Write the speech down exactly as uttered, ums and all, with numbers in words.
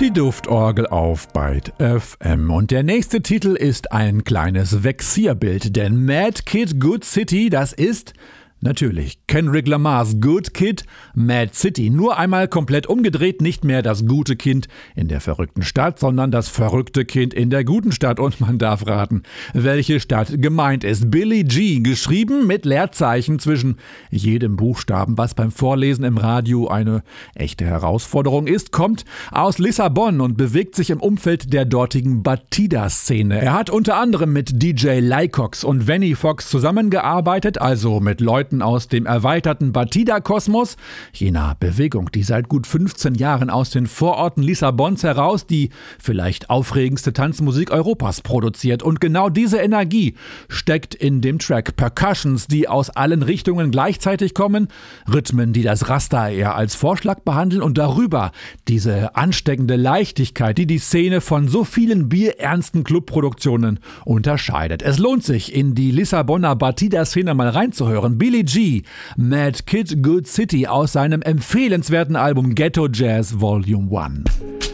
Die Duftorgel auf Byte F M. Und der nächste Titel ist ein kleines Vexierbild, denn Mad Kid Good City, das ist natürlich Kendrick Lamars Good Kid, Mad City. Nur einmal komplett umgedreht, nicht mehr das gute Kind in der verrückten Stadt, sondern das verrückte Kind in der guten Stadt. Und man darf raten, welche Stadt gemeint ist. Billy G, geschrieben mit Leerzeichen zwischen jedem Buchstaben, was beim Vorlesen im Radio eine echte Herausforderung ist, kommt aus Lissabon und bewegt sich im Umfeld der dortigen Batida-Szene. Er hat unter anderem mit D J Lycox und Vanny Fox zusammengearbeitet, also mit Leuten aus dem erweiterten Batida-Kosmos, jener Bewegung, die seit gut fünfzehn Jahren aus den Vororten Lissabons heraus die vielleicht aufregendste Tanzmusik Europas produziert. Und genau diese Energie steckt in dem Track. Percussions, die aus allen Richtungen gleichzeitig kommen, Rhythmen, die das Rasta eher als Vorschlag behandeln und darüber diese ansteckende Leichtigkeit, die die Szene von so vielen bierernsten Clubproduktionen unterscheidet. Es lohnt sich, in die Lissabonner Batida-Szene mal reinzuhören. Billy G, Mad Kid Good City aus seinem empfehlenswerten Album Ghetto Jazz Volume eins.